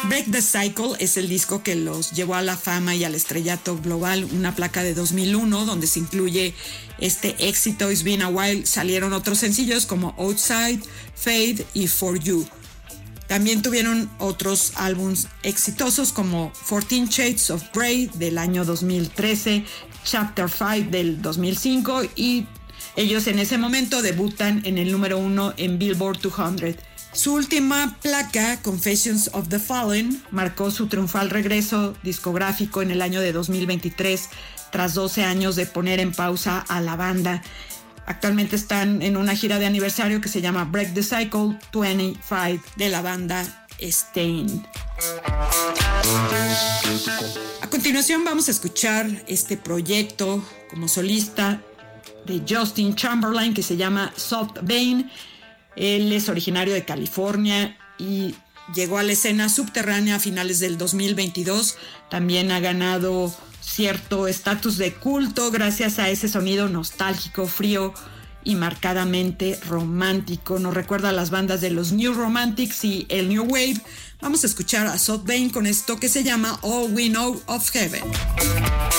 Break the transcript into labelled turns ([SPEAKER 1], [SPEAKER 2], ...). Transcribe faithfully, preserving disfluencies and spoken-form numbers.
[SPEAKER 1] Break the Cycle es el disco que los llevó a la fama y al estrellato global, una placa de dos mil uno donde se incluye este éxito It's Been a While. Salieron otros sencillos como Outside, Fade y For You. También tuvieron otros álbumes exitosos como fourteen Shades of Grey del año dos mil trece, Chapter five del dos mil cinco, y ellos en ese momento debutan en el número uno en Billboard doscientos. Su última placa, Confessions of the Fallen, marcó su triunfal regreso discográfico en el año de dos mil veintitrés, tras doce años de poner en pausa a la banda. Actualmente están en una gira de aniversario que se llama Break the Cycle veinticinco de la banda Staind. A continuación vamos a escuchar este proyecto como solista de Justin Chamberlain que se llama Soft Vein. Él es originario de California y llegó a la escena subterránea a finales del dos mil veintidós. También ha ganado cierto estatus de culto gracias a ese sonido nostálgico, frío y marcadamente romántico. Nos recuerda a las bandas de los New Romantics y el New Wave. Vamos a escuchar a Soft Vein con esto que se llama All We Know of Heaven.